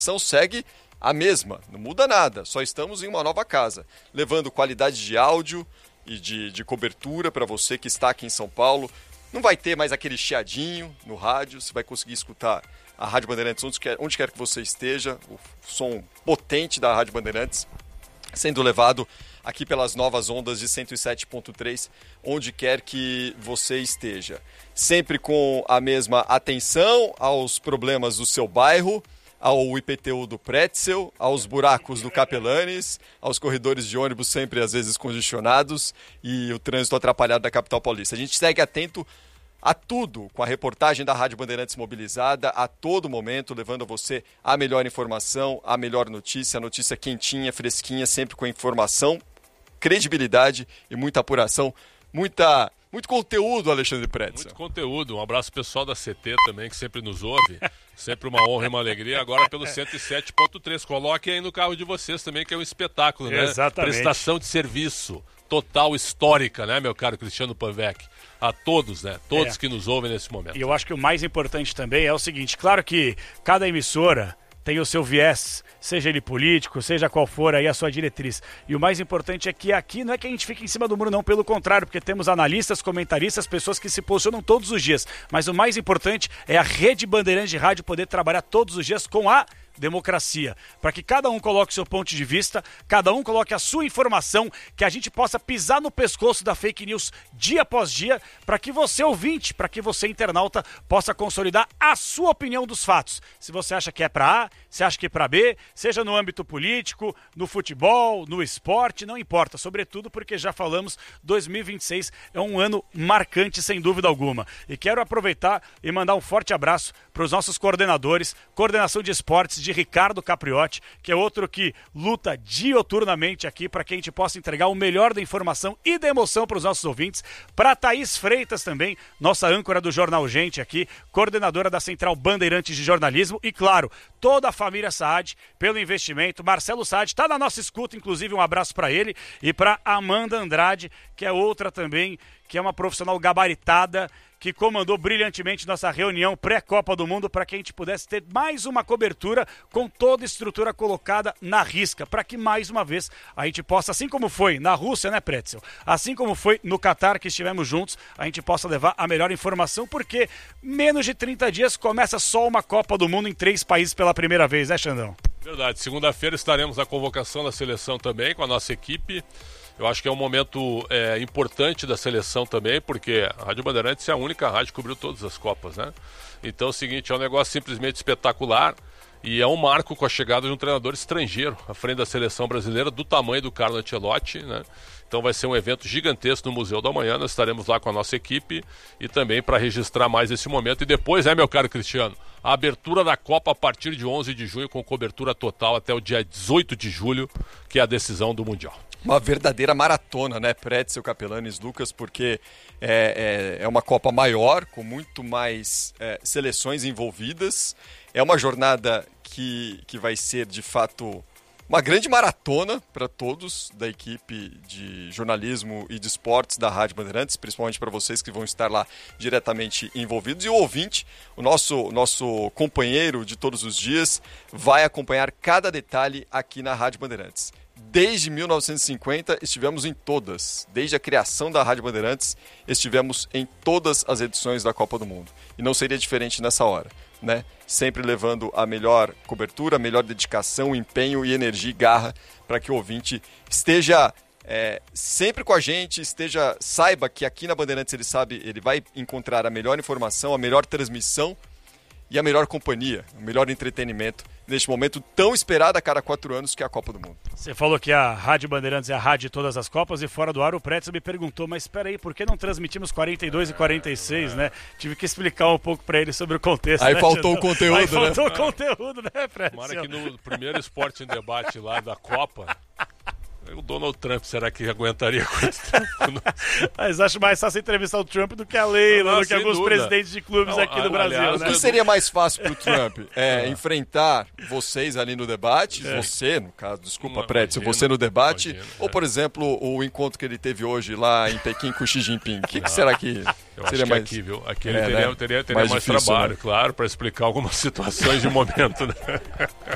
segue a mesma, não muda nada, só estamos em uma nova casa, levando qualidade de áudio e de cobertura para você que está aqui em São Paulo. Não vai ter mais aquele chiadinho no rádio, você vai conseguir escutar a Rádio Bandeirantes onde quer que você esteja, o som potente da Rádio Bandeirantes sendo levado aqui pelas novas ondas de 107.3, onde quer que você esteja. Sempre com a mesma atenção aos problemas do seu bairro, ao IPTU do Pretzel, aos buracos do Capelanes, aos corredores de ônibus sempre às vezes congestionados e o trânsito atrapalhado da capital paulista. A gente segue atento a tudo com a reportagem da Rádio Bandeirantes mobilizada a todo momento, levando a você a melhor informação, a melhor notícia, a notícia quentinha, fresquinha, sempre com informação, credibilidade e muita apuração, muito conteúdo, Alexandre Pretzel. Muito conteúdo. Um abraço pessoal da CT também, que sempre nos ouve. Sempre uma honra e uma alegria. Agora pelo 107.3. Coloquem aí no carro de vocês também, que é um espetáculo, né? Exatamente. Prestação de serviço total, histórica, né, meu caro Cristiano Panvec? A todos, né? Todos que nos ouvem nesse momento. E eu acho que o mais importante também é o seguinte, claro que cada emissora tem o seu viés, seja ele político, seja qual for aí a sua diretriz. E o mais importante é que aqui não é que a gente fique em cima do muro, não, pelo contrário, porque temos analistas, comentaristas, pessoas que se posicionam todos os dias. Mas o mais importante é a Rede Bandeirantes de Rádio poder trabalhar todos os dias com a democracia, para que cada um coloque seu ponto de vista, cada um coloque a sua informação, que a gente possa pisar no pescoço da fake news dia após dia, para que você ouvinte, para que você internauta possa consolidar a sua opinião dos fatos. Se você acha que é para A, se acha que é para B, seja no âmbito político, no futebol, no esporte, não importa, sobretudo porque já falamos, 2026 é um ano marcante sem dúvida alguma. E quero aproveitar e mandar um forte abraço para os nossos coordenadores, coordenação de esportes de Ricardo Capriotti, que é outro que luta dioturnamente aqui para que a gente possa entregar o melhor da informação e da emoção para os nossos ouvintes. Para Thaís Freitas também, nossa âncora do Jornal Gente aqui, coordenadora da Central Bandeirantes de Jornalismo e, claro, toda a família Saad pelo investimento. Marcelo Saad está na nossa escuta, inclusive um abraço para ele e para Amanda Andrade, que é outra também, que é uma profissional gabaritada, que comandou brilhantemente nossa reunião pré-Copa do Mundo para que a gente pudesse ter mais uma cobertura com toda a estrutura colocada na risca, para que mais uma vez a gente possa, assim como foi na Rússia, né, Pretzel? Assim como foi no Catar, que estivemos juntos, a gente possa levar a melhor informação, porque menos de 30 dias começa só uma Copa do Mundo em 3 países pela primeira vez, né, Xandão? Verdade, segunda-feira estaremos na convocação da seleção também com a nossa equipe. Eu acho que é um momento importante da seleção também, porque a Rádio Bandeirantes é a única rádio que cobriu todas as Copas, né? Então é o seguinte, é um negócio simplesmente espetacular e é um marco com a chegada de um treinador estrangeiro à frente da seleção brasileira do tamanho do Carlo Ancelotti, né? Então vai ser um evento gigantesco no Museu do Amanhã, nós estaremos lá com a nossa equipe e também para registrar mais esse momento. E depois, meu caro Cristiano, a abertura da Copa a partir de 11 de junho com cobertura total até o dia 18 de julho, que é a decisão do Mundial. Uma verdadeira maratona, né, Pretzel, Capelanes, Lucas, porque é uma Copa maior, com muito mais seleções envolvidas. É uma jornada que vai ser, de fato, uma grande maratona para todos da equipe de jornalismo e de esportes da Rádio Bandeirantes, principalmente para vocês que vão estar lá diretamente envolvidos. E o ouvinte, o nosso companheiro de todos os dias, vai acompanhar cada detalhe aqui na Rádio Bandeirantes. Desde 1950 estivemos em todas, desde a criação da Rádio Bandeirantes estivemos em todas as edições da Copa do Mundo. E não seria diferente nessa hora, né? Sempre levando a melhor cobertura, a melhor dedicação, empenho e energia e garra para que o ouvinte esteja sempre com a gente, saiba que aqui na Bandeirantes ele vai encontrar a melhor informação, a melhor transmissão e a melhor companhia, o melhor entretenimento neste momento tão esperado a cada 4 anos que é a Copa do Mundo. Você falou que a Rádio Bandeirantes é a rádio de todas as Copas e fora do ar o Pretzel me perguntou, mas espera aí, por que não transmitimos 42 e 46, né? Tive que explicar um pouco para ele sobre o contexto. Aí né, faltou o conteúdo, Aí faltou o conteúdo, né, Pretzel? Tomara que no primeiro Esporte em Debate lá da Copa, o Donald Trump, será que aguentaria com esse tempo? Mas acho mais fácil entrevistar o Trump do que a Leila, do que alguns presidentes de clubes aqui do Brasil. Aliás, né? O que seria mais fácil para o Trump? Enfrentar vocês ali no debate, você, no caso, desculpa, Pretzel, você no debate, ou, por exemplo, o encontro que ele teve hoje lá em Pequim com o Xi Jinping. O que será que seria mais... Aqui, viu? Aqui ele teria mais difícil, trabalho, né? claro, para explicar algumas situações de momento, né?